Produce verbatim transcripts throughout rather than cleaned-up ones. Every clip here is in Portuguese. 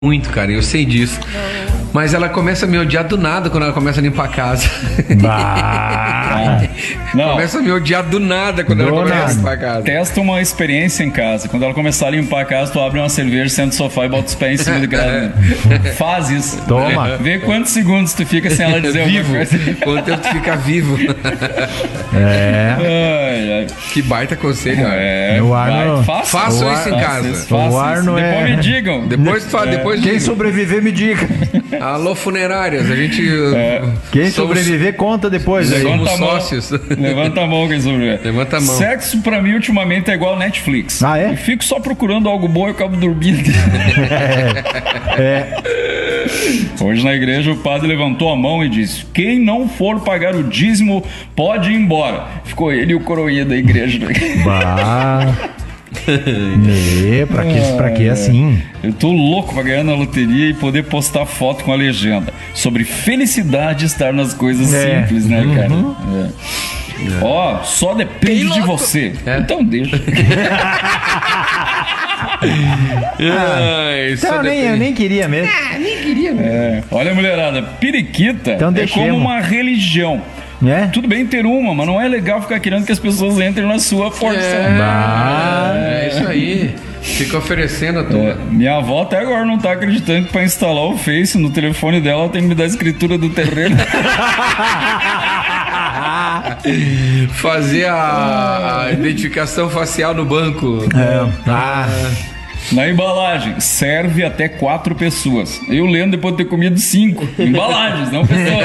muito, cara, eu sei disso. Mas ela começa a me odiar do nada quando ela começa a limpar a casa. Bah. Não. Começa a me odiar do nada quando ela começa a limpar a casa. Testa uma experiência em casa. Quando ela começar a limpar a casa, tu abre uma cerveja, senta no sofá e bota os pés em cima do grade. Faz isso. Toma. Vê quantos segundos tu fica sem ela dizer Vivo. alguma coisa. Quanto tempo tu fica vivo. É. Ai, ai. Que baita conselho. É, No ar vai, não. faça. Façam O isso em ar- casa. Faça isso, faça O ar isso. não Depois é- me digam. Depois tu fala, depois Quem diga. sobreviver, me diga. Alô, funerárias, a gente... Quem somos- sobreviver, conta depois aí. Levanta somos a mão. sócios. Levanta a mão quem sobreviver. Levanta a mão. Sexo pra mim ultimamente é igual Netflix. Ah, é? Eu fico só procurando algo bom e eu acabo dormindo. É. Hoje na igreja o padre levantou a mão e disse: quem não for pagar o dízimo pode ir embora. Ficou ele e o coroinha da igreja. Bah. É, pra que, pra que assim? Eu tô louco pra ganhar na loteria e poder postar foto com a legenda sobre felicidade estar nas coisas É. simples, né, cara? É. Ó, só depende de você. É. Então deixa. Ai, só Então, eu nem, eu depende. nem queria mesmo. É. Olha, mulherada, periquita Então é deixemos. como uma religião. Né? Tudo bem ter uma, mas não é legal ficar querendo que as pessoas entrem na sua força. Bah. É isso aí. Fica oferecendo a tua. É, minha avó até agora não tá acreditando que pra instalar o Face no telefone dela ela tem que me dar a escritura do terreno. Fazer a, a identificação facial no banco. É. Ah. Na embalagem, serve até quatro pessoas. Eu lendo depois de ter comido cinco. Embalagens, não pessoas.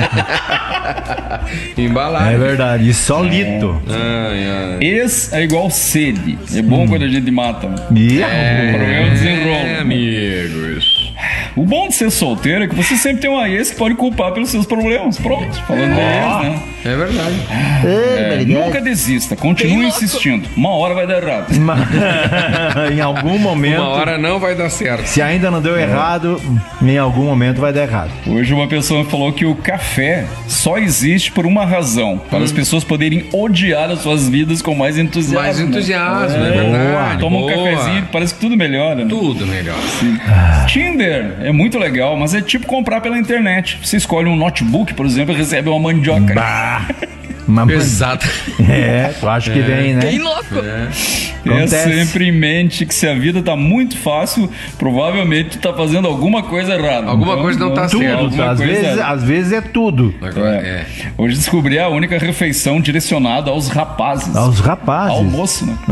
Embalagem. É verdade. E solito. Ai, ai. Ex é igual sede. É bom quando a gente mata. Né? E O problema é o desenrolo. É, amigos. O bom de ser solteiro é que você sempre tem uma ex que pode culpar pelos seus problemas. Pronto, falando da ex, né? É verdade. É, nunca desista, continue insistindo. Uma hora vai dar errado. em algum momento, Uma hora não vai dar certo. se ainda não deu errado, em algum momento vai dar errado. Hoje uma pessoa falou que o café só existe por uma razão, para as pessoas poderem odiar as suas vidas com mais entusiasmo. Mais entusiasmo, é, É, verdade. Toma um Boa. cafezinho, parece que tudo melhora. Né? Tudo melhor. Tinder é muito legal, mas é tipo comprar pela internet. Você escolhe um notebook, por exemplo, e recebe uma mandioca. Bah. Uma man- Exato. É, eu acho que vem, né? Tenha Acontece. sempre em mente que se a vida tá muito fácil, provavelmente tu tá fazendo alguma coisa errada. Alguma coisa não tá tudo, certo. alguma Às coisa- vezes, às vezes é tudo. Agora, É. é. Hoje descobri a única refeição direcionada aos rapazes. Aos rapazes. Almoço, né?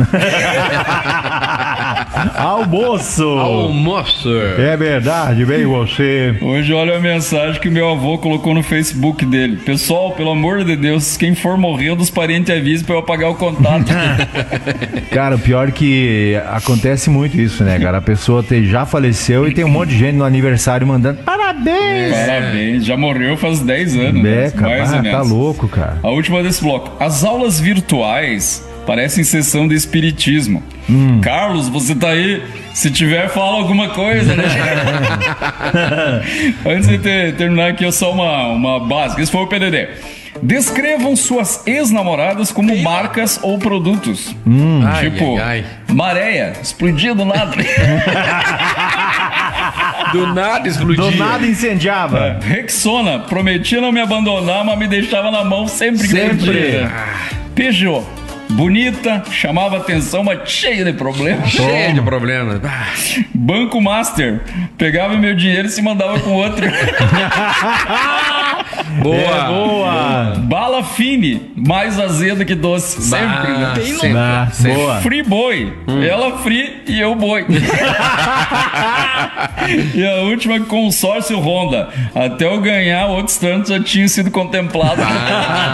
Almoço. Almoço. É verdade, bem você. Hoje olha a mensagem que o meu avô colocou no Facebook dele. Pessoal, pelo amor de Deus, quem for morrer dos parentes avise pra eu apagar o contato. Cara, o pior é que acontece muito isso, né, cara? A pessoa te- já faleceu e tem um monte de gente no aniversário mandando parabéns. Parabéns, já morreu faz dez anos. É, né? cara, Mais ou ah, tá menos. louco, cara. A última desse bloco. As aulas virtuais parecem sessão de espiritismo. Hum. Carlos, você tá aí? Se tiver, fala alguma coisa, né? Antes de ter- terminar aqui, é só uma, uma básica. Esse foi o P D D. Descrevam suas ex-namoradas como marcas ou produtos. Ai, Tipo, ai, Maréia, explodia do nada. ai. Do nada explodiu. Do nada incendiava. Rexona, prometia não me abandonar, mas me deixava na mão sempre que Sempre. podia. Peugeot, bonita, chamava atenção, mas cheia de problemas. Cheio de problemas. Ah, Banco Master, pegava meu dinheiro e se mandava com outro. boa. É, boa. Bala Fine, mais azeda que doce. Sempre, Ah, né? sempre, Ah, sempre. boa. Free Boy, ela free e eu boi. E a última, consórcio Honda. Até eu ganhar, outros tantos já tinham sido contemplados.